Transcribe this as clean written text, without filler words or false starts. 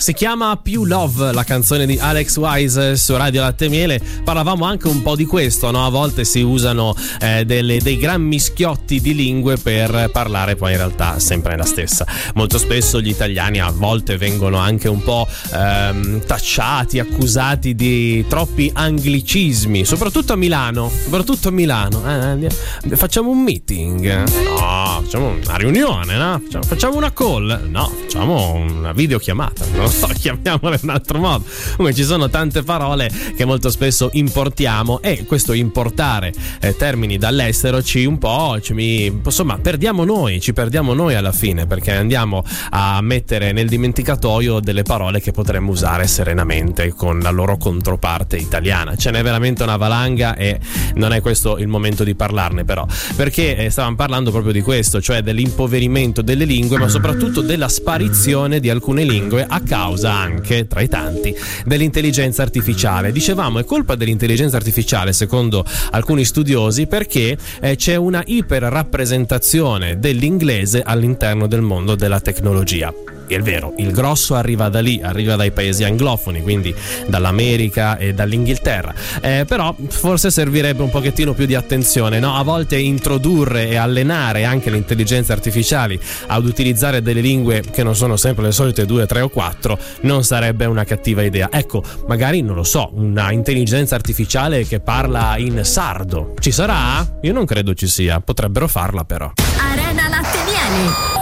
Si chiama Più Love, la canzone di Alex Wise su Radio Latte e Miele. Parlavamo anche un po' di questo, no? A volte si usano dei gran mischiotti di lingue per parlare poi in realtà sempre la stessa. Molto spesso gli italiani a volte vengono anche un po' tacciati, accusati di troppi anglicismi, soprattutto a Milano. Facciamo un meeting? No, facciamo una riunione, no? Facciamo una call? No, facciamo una videochiamata, non lo so, chiamiamola in un altro modo. Comunque ci sono tante parole che molto spesso importiamo, e questo importare termini dall'estero ci perdiamo noi alla fine, perché andiamo a mettere nel dimenticatoio delle parole che potremmo usare serenamente con la loro controparte italiana. Ce n'è veramente una valanga e non è questo il momento di parlarne, però, perché stavamo parlando proprio di questo, cioè dell'impoverimento delle lingue, ma soprattutto della sparizione di alcune lingue a causa anche, tra i tanti, dell'intelligenza artificiale. Dicevamo, è colpa dell'intelligenza artificiale secondo alcuni studiosi, perché c'è una iperrappresentazione dell'inglese all'interno del mondo della tecnologia. È vero, il grosso arriva da lì, arriva dai paesi anglofoni, quindi dall'America e dall'Inghilterra, però forse servirebbe un pochettino più di attenzione, no? A volte introdurre e allenare anche le intelligenze artificiali ad utilizzare delle lingue che non sono sempre le solite 2, 3 o 4 non sarebbe una cattiva idea. Ecco, magari, non lo so, una intelligenza artificiale che parla in sardo. Ci sarà? Io non credo ci sia, potrebbero farla però. Arena Latte e Miele.